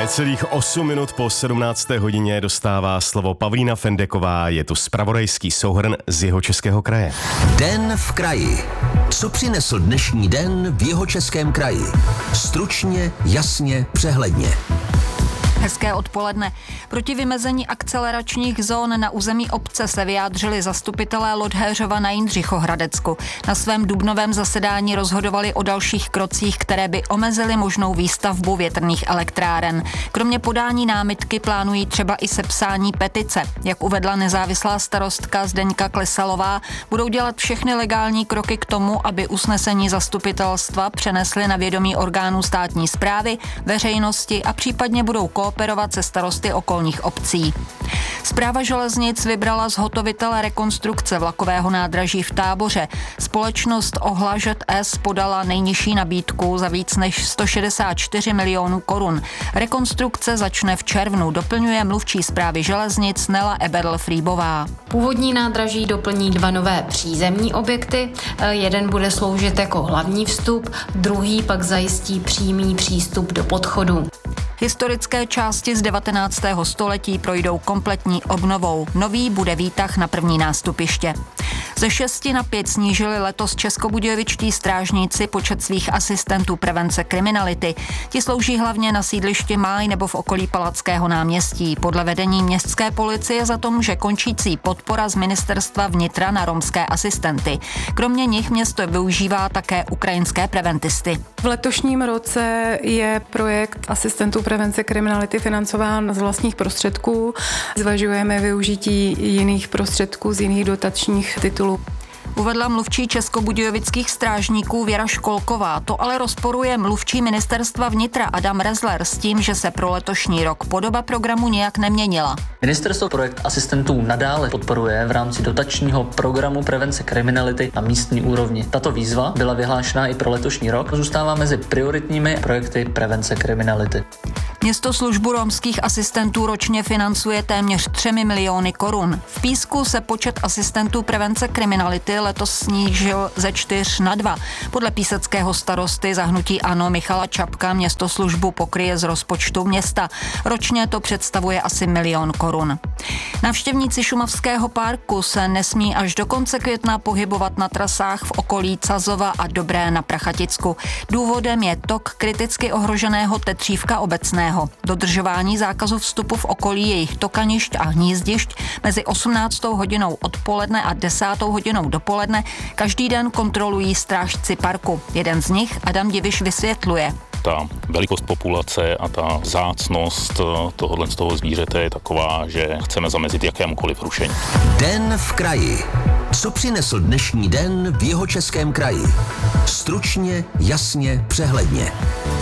Necelých 8 minut po 17. hodině dostává slovo Pavlína Fendeková. Je tu zpravodajský souhrn z Jihočeského kraje. Den v kraji. Co přinesl dnešní den v Jihočeském kraji? Stručně, jasně, přehledně. Hezké odpoledne. Proti vymezení akceleračních zón na území obce se vyjádřili zastupitelé Lodhéřova na Jindřichohradecku. Na svém dubnovém zasedání rozhodovali o dalších krocích, které by omezily možnou výstavbu větrných elektráren. Kromě podání námitky plánují třeba i sepsání petice. Jak uvedla nezávislá starostka Zdeňka Klesalová, budou dělat všechny legální kroky k tomu, aby usnesení zastupitelstva přenesly na vědomí orgánů státní správy, veřejnosti a případně budou kooperovat se starosty okolních obcí. Správa železnic vybrala zhotovitele rekonstrukce vlakového nádraží v Táboře. Společnost Ohla ŽS podala nejnižší nabídku za víc než 164 milionů korun. Rekonstrukce začne v červnu, doplňuje mluvčí správy železnic Nela Eberl-Frýbová. Původní nádraží doplní 2 nové přízemní objekty. Jeden bude sloužit jako hlavní vstup, druhý pak zajistí přímý přístup do podchodu. Historické části z 19. století projdou kompletní obnovou. Nový bude výtah na první nástupiště. Ze 6 na 5 snížili letos českobudějovičtí strážníci počet svých asistentů prevence kriminality. Ti slouží hlavně na sídlišti Máj nebo v okolí Palackého náměstí. Podle vedení městské policie za to může končící podpora z ministerstva vnitra na romské asistenty. Kromě nich město využívá také ukrajinské preventisty. V letošním roce je projekt asistentů prevence kriminality financován z vlastních prostředků. Zvažujeme využití jiných prostředků z jiných dotačních titulů. Uvedla mluvčí českobudějovických strážníků Věra Školková. To ale rozporuje mluvčí ministerstva vnitra Adam Rezler s tím, že se pro letošní rok podoba programu nijak neměnila. Ministerstvo projekt asistentů nadále podporuje v rámci dotačního programu prevence kriminality na místní úrovni. Tato výzva byla vyhlášena i pro letošní rok a zůstává mezi prioritními projekty prevence kriminality. Město službu romských asistentů ročně financuje téměř 3 miliony korun. V Písku se počet asistentů prevence kriminality letos snížil ze 4 na 2. Podle píseckého starosty za hnutí ANO Michala Čapka město službu pokryje z rozpočtu města. Ročně to představuje asi 1 milion korun. Návštěvníci Šumavského parku se nesmí až do konce května pohybovat na trasách v okolí Cazova a Dobré na Prachaticku. Důvodem je tok kriticky ohroženého tetřívka obecného. Dodržování zákazu vstupu v okolí jejich tokanišť a hnízdišť mezi 18. hodinou odpoledne a 10. hodinou dopoledne každý den kontrolují strážci parku. Jeden z nich, Adam Diviš, vysvětluje. Ta velikost populace a ta vzácnost tohohle z toho zvířete je taková, že chceme zamezit jakémukoliv rušení. Den v kraji. Co přinesl dnešní den v Jihočeském kraji? Stručně, jasně, přehledně.